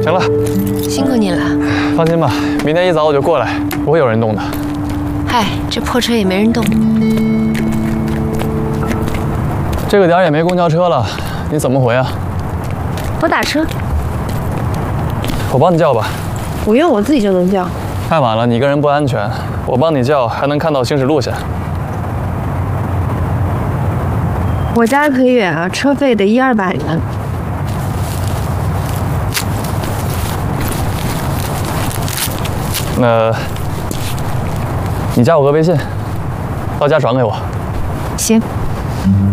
行了， 辛苦你了。 放心吧，明天一早我就过来，不会有人动的。 嗨，这破车也没人动。 这个点也没公交车了，你怎么回啊？ 我打车。 我帮你叫吧。 不用，我自己就能叫。 太晚了，你一个人不安全。我帮你叫，还能看到行驶路线。 我家可远啊，车费得100-200元。 那，你加我个微信，到家转给我。 行。